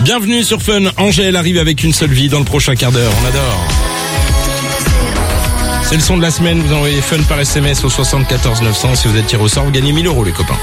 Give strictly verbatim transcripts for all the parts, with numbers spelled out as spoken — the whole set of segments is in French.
Bienvenue sur Fun. Angèle arrive avec une seule vie dans le prochain quart d'heure. On adore. C'est le son de la semaine. Vous envoyez Fun par S M S au soixante-quatorze neuf cents. Si vous êtes tiré au sort, vous gagnez mille euros, les copains.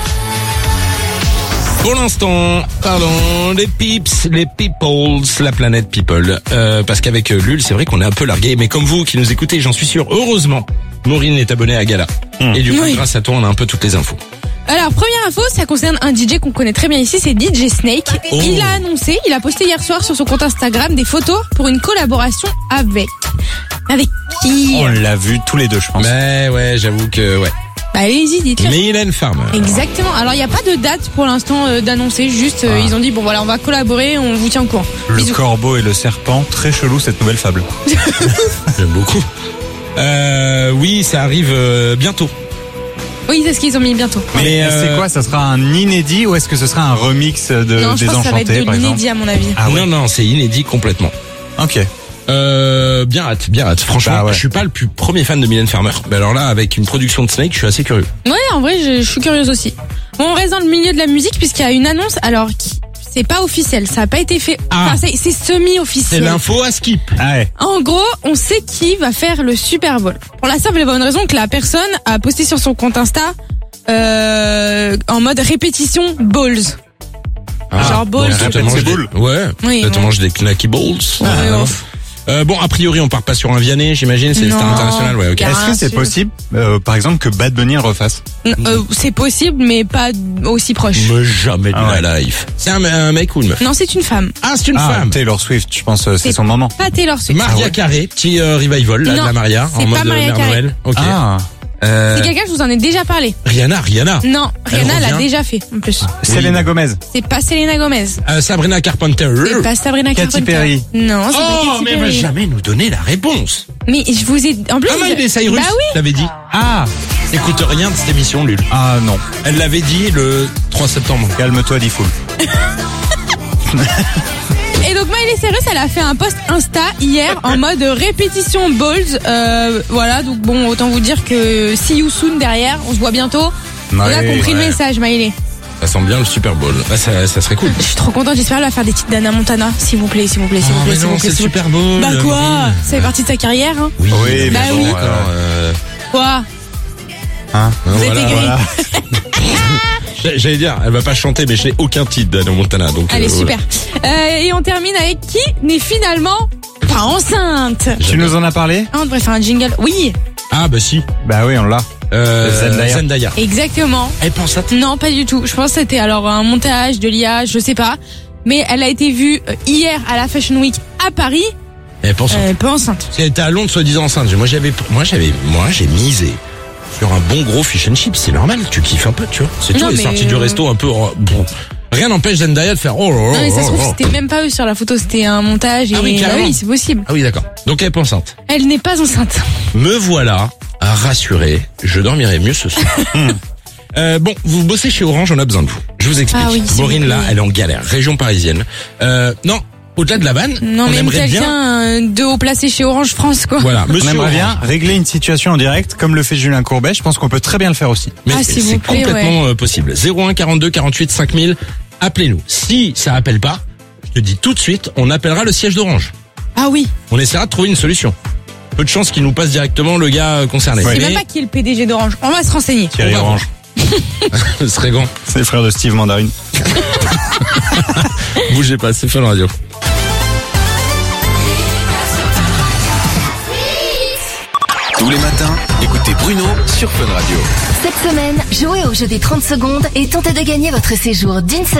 Pour l'instant, pardon, les peeps, les peoples, la planète people. Euh, parce qu'avec Lul, c'est vrai qu'on est un peu largué. Mais comme vous qui nous écoutez, j'en suis sûr, heureusement, Maureen est abonnée à Gala. Mmh. Et du coup, oui. grâce à toi, on a un peu toutes les infos. Alors, première info, ça concerne un D J qu'on connaît très bien ici, c'est D J Snake. Oh. Il a annoncé, il a posté hier soir sur son compte Instagram des photos pour une collaboration avec... Avec qui? On l'a vu tous les deux, je pense. Mais ouais, j'avoue que ouais. Bah allez-y, dites-le. Mylène Farmer. Exactement. Alors, il n'y a pas de date pour l'instant euh, d'annoncer, juste euh, ah. ils ont dit, bon voilà, on va collaborer, on vous tient au courant. Le Bisous. corbeau et le serpent, très chelou cette nouvelle fable. J'aime beaucoup. Euh, oui, ça arrive euh, bientôt. Oui, c'est ce qu'ils ont mis bientôt. Mais euh... c'est quoi? Ça sera un inédit ou est-ce que ce sera un remix de non, Désenchanté, par exemple? Non, je pense que ça va être de l'inédit à mon avis. Ah ouais. Non, non, c'est inédit complètement. Ok. Euh, bien hâte, bien hâte. Franchement, bah ouais. je suis pas le plus premier fan de Mylène Farmer. Mais alors là, avec une production de Snake, je suis assez curieux. Ouais, en vrai, je, je suis curieuse aussi. Bon, on reste dans le milieu de la musique puisqu'il y a une annonce. Alors, c'est pas officiel, ça a pas été fait. Ah. Enfin, c'est, c'est semi-officiel. C'est l'info à skip. Ah ouais. En gros, on sait qui va faire le Super Bowl. Pour la simple et bonne raison que la personne a posté sur son compte Insta euh, en mode répétition balls. Ah, genre balls. Bon, tu manges des... Ouais. Oui, tu bon. manges des knacky balls. Ah, ah, ouais, Euh, bon, a priori, on part pas sur un Vianney, j'imagine, c'est Star International, ouais, ok. Est-ce que c'est possible, euh, par exemple, que Bad Bunny le refasse? euh, C'est possible, mais pas aussi proche. Mais jamais de ah la ouais. life. C'est un, un mec ou une meuf? Non, c'est une femme. Ah, c'est une ah, femme. Taylor Swift, je pense, c'est, c'est son moment. Pas Taylor Swift. Maria ah ouais. Carey, petit euh, revival, là, non, de la Maria, en mode Maria Mère Noël. Ok. Ah. Euh... C'est quelqu'un que je vous en ai déjà parlé. Rihanna, Rihanna. Non, Rihanna l'a déjà fait, en plus. Oui. Selena Gomez. C'est pas Selena Gomez. Euh, Sabrina Carpenter. C'est pas Sabrina Katy Carpenter. Perry. Non, c'est oh, pas Katy mais Perry. elle va jamais nous donner la réponse. Mais je vous ai, en plus. Ah, Miley Cyrus. Bah oui. T'avais dit. Ah. Écoute rien de cette émission, Lul. Ah, non. Elle l'avait dit le trois septembre. Calme-toi, Diffoul. Et donc Miley Cyrus, elle a fait un post Insta hier en mode répétition balls. Euh, voilà, donc bon, autant vous dire que see you soon derrière, on se voit bientôt. On a compris ouais. le message, Miley. Ça sent bien le Super Bowl. Ah, ça, ça serait cool. Je suis trop contente, j'espère qu'elle va faire des titres d'Anna Montana, s'il vous plaît, s'il vous plaît, s'il oh, vous plaît, mais s'il non, vous plaît. c'est s'il vous plaît. Super Bowl. Bah quoi Maureen. Ça fait partie de sa carrière, hein. Oui, oui bah bon, oui. D'accord. Euh... Quoi Hein Vous voilà, êtes aigris. voilà. J'allais dire, elle va pas chanter, mais je n'ai aucun titre d'Anna Montana. Donc, Allez, euh, super. Voilà. Euh, et on termine avec qui n'est finalement pas enceinte. Tu nous en as parlé? Ah, on devrait faire un jingle. Oui. Ah bah si. Bah oui, on l'a. Euh, Zendaya. Zendaya. Exactement. Elle pense à t- Non, pas du tout. Je pense que c'était alors un montage de l'I A, je sais pas. Mais elle a été vue hier à la Fashion Week à Paris. Elle pense. Elle est pas enceinte. Elle était à Londres soi-disant enceinte. Moi j'avais, moi j'avais, moi j'ai misé sur un bon gros fish and chips. C'est normal, tu kiffes un peu, tu vois. C'est tout. Non, Elle est mais- sortie du resto un peu. Oh, bon. Rien n'empêche Zendaya de faire. Oh, oh, Non, mais ça se oh, trouve, oh. c'était même pas eux sur la photo, c'était un montage. Et Ah oui, bah carrément. oui, c'est possible. Ah oui, d'accord. Donc elle est pas enceinte. Elle n'est pas enceinte. Me voilà à rassurer. Je dormirai mieux ce soir. Euh, bon, vous bossez chez Orange, on a besoin de vous. Je vous explique. Ah oui, s'il Maureen vous là, plaît. elle est en galère. Région parisienne. Euh, non, au-delà de la vanne, Non, on mais aimerait bien. quelqu'un euh, de haut placé chez Orange France, quoi. Voilà, On monsieur aimerait Orange. bien régler une situation en direct, comme le fait Julien Courbet. Je pense qu'on peut très bien le faire aussi. Mais Ah, c'est s'il vous plaît, complètement euh, possible. zéro un quarante-deux quarante-huit cinq mille. Appelez-nous. Si ça appelle pas, je te dis tout de suite, on appellera le siège d'Orange. Ah oui. On essaiera de trouver une solution. Peu de chance qu'il nous passe directement le gars euh, concerné. Je sais Mais même pas qui est le P D G d'Orange. On va se renseigner. Thierry On va Orange. ce serait grand. C'est le frère de Steve Mandarine. Bougez pas, c'est Fun Radio. Tous les matins, écoutez Bruno sur Fun Radio. Cette semaine, jouez au jeu des trente secondes et tentez de gagner votre séjour d'une semaine.